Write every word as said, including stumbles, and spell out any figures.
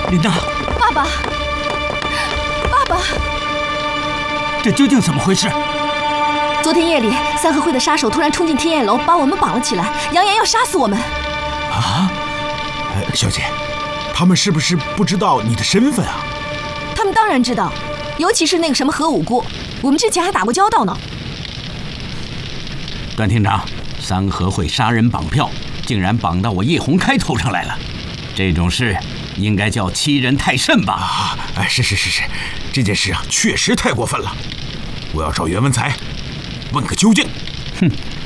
琳娜， 爸爸，爸爸， 这究竟怎么回事？ 昨天夜里，三合会的杀手突然冲进天燕楼，把我们绑了起来，扬言要杀死我们。 啊，呃，小姐，他们是不是不知道你的身份啊？ 他们当然知道，尤其是那个什么何五姑，我们之前还打过交道呢。 段厅长，三合会杀人绑票，竟然绑到我叶红开头上来了，这种事应该叫欺人太甚吧？ 啊，哎，是是是是，这件事啊，确实太过分了。我要找袁文才，问个究竟。 哼。